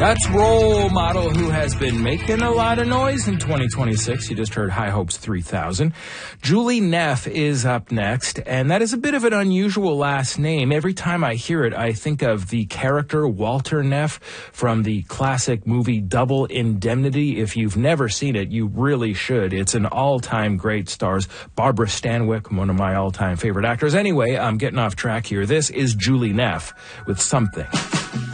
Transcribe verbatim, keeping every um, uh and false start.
That's role model who has been making a lot of noise in twenty twenty-six. You just heard High Hopes three thousand. Julie Neff is up next, and that is a bit of an unusual last name. Every time I hear it, I think of the character Walter Neff from the classic movie Double Indemnity. If you've never seen it, you really should. It's an all-time great. Stars Barbara Stanwyck, one of my all-time favorite actors. Anyway, I'm getting off track here. This is Julie Neff with Something.